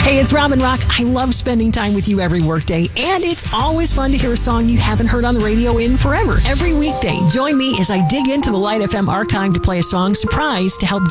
Hey, it's Robin Rock. I love spending time with you every workday, and it's always fun to hear a song you haven't heard on the radio in forever. Every weekday, join me as I dig into the Light FM archive to play a song surprise to help